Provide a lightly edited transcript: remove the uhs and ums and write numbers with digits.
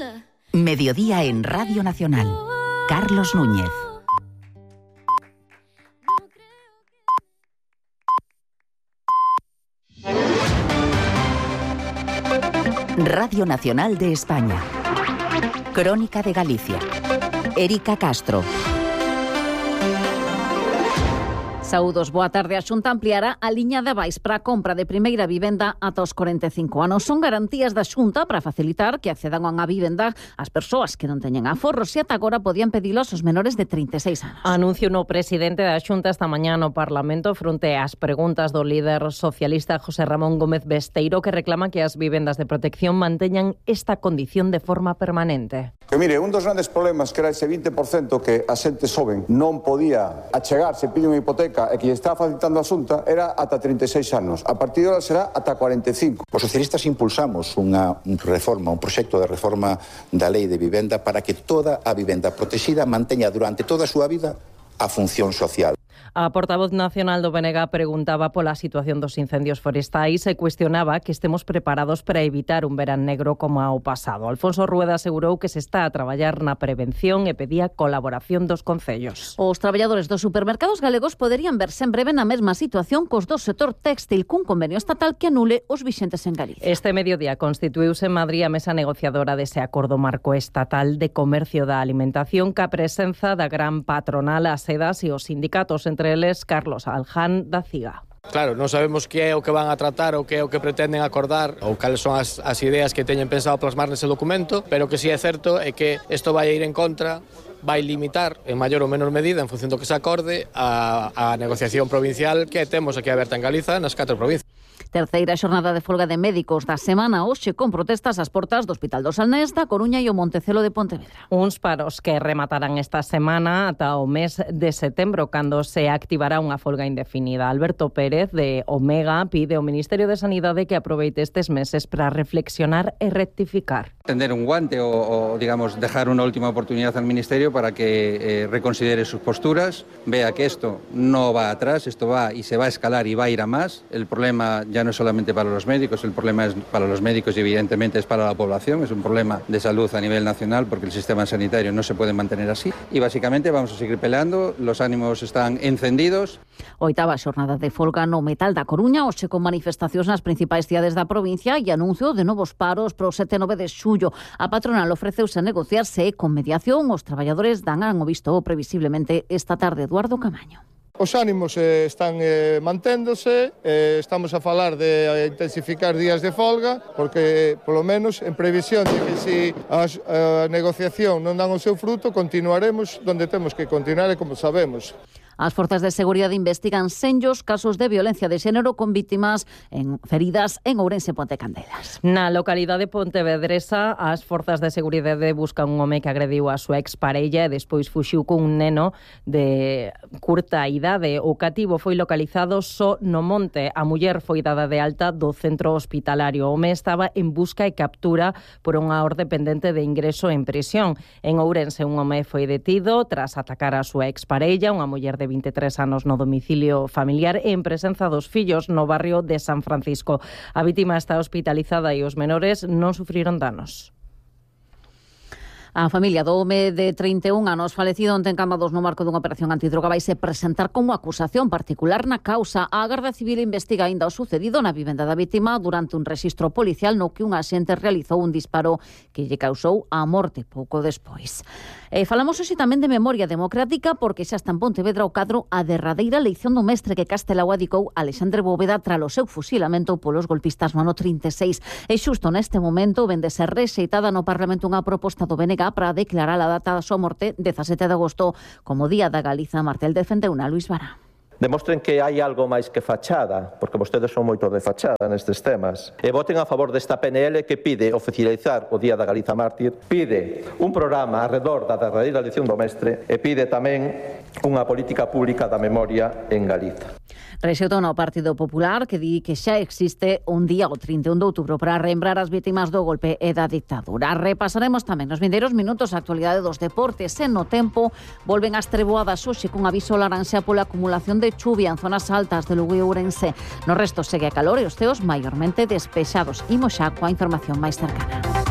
Mediodía en Radio Nacional. Carlos Núñez. Radio Nacional de España. Crónica de Galicia. Erika Castro. Saúdos, boa tarde. A Xunta ampliará a liña de avais para a compra de primeira vivenda ata os 45 anos. Son garantías da Xunta para facilitar que accedan a unha vivenda as persoas que non teñen aforros e ata agora podían pedilos os menores de 36 anos. Anuncio no presidente da Xunta esta mañá no Parlamento fronte ás preguntas do líder socialista José Ramón Gómez Besteiro, que reclama que as vivendas de protección manteñan esta condición de forma permanente. Que mire, un dos grandes problemas que era ese 20% que a xente xoven non podía achegarse, pide unha hipoteca e que lle estaba facilitando a Xunta era ata 36 anos. A partir de ahora será ata 45. Os socialistas impulsamos unha reforma, un proxecto de reforma da lei de vivenda para que toda a vivenda protexida manteña durante toda a súa vida a función social. A portavoz nacional do BNG preguntaba pola situación dos incendios forestais e cuestionaba que estemos preparados para evitar un verán negro como ao pasado. Alfonso Rueda asegurou que se está a traballar na prevención e pedía colaboración dos concellos. Os traballadores dos supermercados galegos poderían verse en breve na mesma situación cos do sector téxtil cun convenio estatal que anule os vixentes en Galicia. Este mediodía constituíuse en Madrid a mesa negociadora dese acordo marco estatal de comercio da alimentación ca presenza da gran patronal, as sedas e os sindicatos, entre eles Carlos Alján da CIGA. Claro, non sabemos que é o que van a tratar ou que é o que pretenden acordar ou cales son as ideas que teñen pensado plasmar nese documento, pero que si é certo é que isto vai ir en contra, vai limitar en maior ou menor medida en función do que se acorde a negociación provincial que temos aquí aberta en Galiza nas 4 provincias. Terceira xornada de folga de médicos da semana hoxe con protestas ás portas do Hospital do Salnés, da Coruña e o Montecelo de Pontevedra. Uns paros que rematarán esta semana ata o mes de setembro, cando se activará unha folga indefinida. Alberto Pérez, de Omega, pide ao Ministerio de Sanidade que aproveite estes meses para reflexionar e rectificar. Tender un guante o digamos, dejar una última oportunidad al Ministerio para que reconsidere sus posturas, vea que esto no va atrás, esto va y se va a escalar y va a ir a más. El problema ya no es solamente para los médicos, el problema es para los médicos y evidentemente es para la población, es un problema de salud a nivel nacional porque el sistema sanitario no se puede mantener así y básicamente vamos a seguir peleando, los ánimos están encendidos. Oitava xornada de folga no metal da Coruña, hoxe con manifestacións nas principais cidades da provincia e anuncio de novos paros pro 7 e 9 de xullo. A patronal ofreceuse a negociarse con mediación, os traballadores dan o visto previsiblemente esta tarde. Eduardo Camaño. Os ánimos están manténdose, estamos a falar de intensificar días de folga, porque, polo menos, en previsión de que se a negociación non dan o seu fruto, continuaremos donde temos que continuar e como sabemos. As forzas de seguridade investigan senllos casos de violencia de xénero con vítimas feridas en Ourense e Ponte Candelas. Na localidade pontevedresa, as forzas de seguridade buscan un home que agrediu a súa exparella e despois fuxiu con un neno de curta idade. O cativo foi localizado só no monte. A muller foi dada de alta do centro hospitalario. O home estaba en busca e captura por unha orde pendente de ingreso en prisión. En Ourense, un home foi detido tras atacar a súa exparella, unha muller de 23 anos no domicilio familiar e en presenza dos fillos no barrio de San Francisco. A vítima está hospitalizada e os menores non sufriron danos. A familia do home de 31 anos falecido onte en Cambados no marco dunha operación antidroga vai se presentar como acusación particular na causa. A Garda Civil investiga aínda o sucedido na vivenda da vítima durante un rexistro policial no que un axente realizou un disparo que lle causou a morte pouco despois. Falamos hoxe tamén de memoria democrática porque xa está en Pontevedra o cadro a derradeira leición do mestre que Castelao adicou a Alexandre Bóveda tralo seu fusilamento polos golpistas no ano 36. E xusto neste momento vende ser rexeitada no Parlamento unha proposta do BNG para declarar a data da súa morte 17 de agosto como Día da Galiza. Martel defendeu na Luís Vara. Demostren que hai algo máis que fachada, porque vostedes son moito de fachada nestes temas. E voten a favor desta PNL que pide oficializar o Día da Galiza Mártir, pide un programa arredor da derradeira lección do mestre e pide tamén unha política pública da memoria en Galiza. Rexeitou no Partido Popular que di que xa existe un día o 31 de outubro para lembrar as vítimas do golpe e da dictadura. Repasaremos tamén nos vindeiros minutos a actualidade dos deportes e no tempo volven as treboadas hoxe con aviso laranxa pola acumulación de chuvia en zonas altas de Lugo e Ourense. No resto segue a calor e os ceos maiormente despexados. Imos xa coa información máis cercana.